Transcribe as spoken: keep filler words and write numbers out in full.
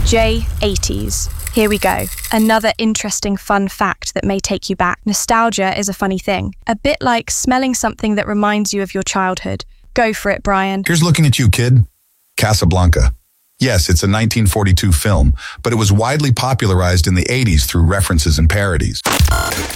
J eighties. Here we go. Another interesting fun fact that may take you back. Nostalgia is a funny thing. A bit like smelling something that reminds you of your childhood. Go for it, Brian. Here's looking at you, kid. Casablanca. Yes, it's a nineteen forty-two film, but it was widely popularized in the eighties through references and parodies.